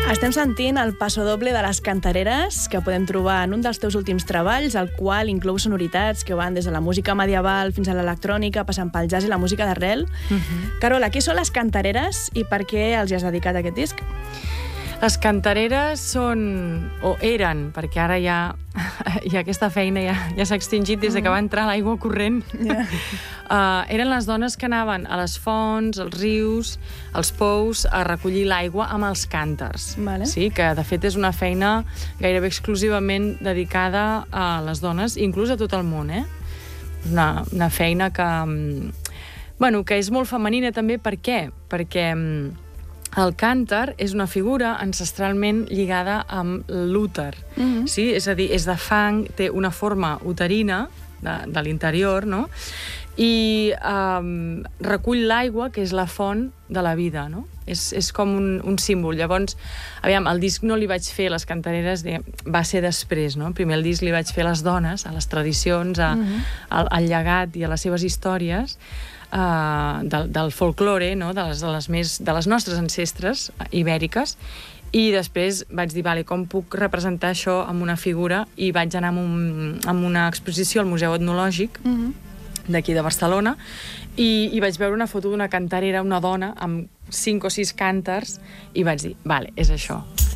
Estem sentint el passodoble de les cantareres que podem trobar en un dels teus últims treballs, el qual inclou sonoritats que van des de la música medieval fins a l'electrònica, passant pel jazz i la música d'arrel. Carola, què són les cantareres i per què els has dedicat aquest disc? Les cantareres són, o eren, perquè ara ja aquesta feina ja s'ha extingit des que va entrar l'aigua corrent. Eren les dones que anaven a les fonts, als rius, als pous, a recollir l'aigua amb els cànters. Sí, que de fet és una feina gairebé exclusivament dedicada a les dones, inclús a tot el món. Una feina que és molt femenina també. Per què? Perquè el cànter és una figura ancestralment lligada amb l'úter, sí? És a dir, és de fang, té una forma uterina de l'interior, no? I recull l'aigua, que és la font de la vida, no? És com un símbol. Llavors, aviam, el disc no li vaig fer les cantareres, va ser després, no? Primer el disc li vaig fer a les dones, a les tradicions, al llegat i a les seves històries, del folklore, no? de les nostres ancestres ibèriques, i després vaig dir, vale, com puc representar això amb una figura, i vaig anar amb una exposició al Museu Etnològic d'aquí de Barcelona, i vaig veure una foto d'una cantarera, una dona amb 5 o 6 cànters, i vaig dir, vale, és això.